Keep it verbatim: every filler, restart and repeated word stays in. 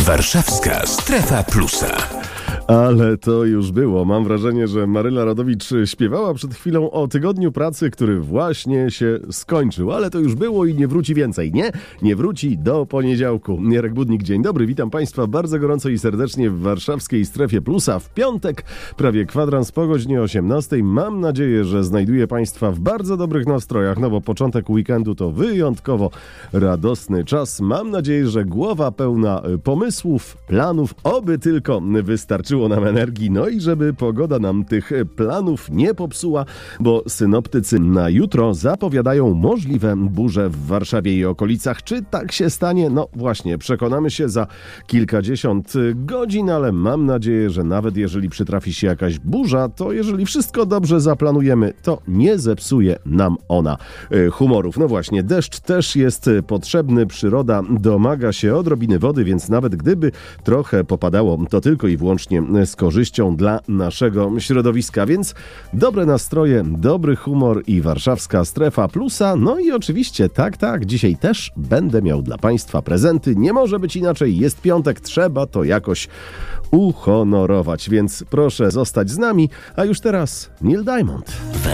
Warszawska Strefa Plusa. Ale to już było. Mam wrażenie, że Maryla Rodowicz śpiewała przed chwilą o tygodniu pracy, który właśnie się skończył. Ale to już było i nie wróci więcej. Nie, nie wróci do poniedziałku. Jarek Budnik, dzień dobry. Witam Państwa bardzo gorąco i serdecznie w warszawskiej Strefie Plusa. W piątek, prawie kwadrans po godzinie osiemnastej. Mam nadzieję, że znajduję Państwa w bardzo dobrych nastrojach, no bo początek weekendu to wyjątkowo radosny czas. Mam nadzieję, że głowa pełna pomysłów, planów, oby tylko wystarczyło nam energii, no i żeby pogoda nam tych planów nie popsuła, bo synoptycy na jutro zapowiadają możliwe burze w Warszawie i okolicach. Czy tak się stanie? No właśnie, przekonamy się za kilkadziesiąt godzin, ale mam nadzieję, że nawet jeżeli przytrafi się jakaś burza, to jeżeli wszystko dobrze zaplanujemy, to nie zepsuje nam ona humorów. No właśnie, deszcz też jest potrzebny, przyroda domaga się odrobiny wody, więc nawet gdyby trochę popadało, to tylko i wyłącznie z korzyścią dla naszego środowiska, więc dobre nastroje, dobry humor i warszawska Strefa Plusa. No i oczywiście, tak, tak, dzisiaj też będę miał dla Państwa prezenty. Nie może być inaczej, jest piątek, trzeba to jakoś uhonorować, więc proszę zostać z nami, a już teraz Neil Diamond.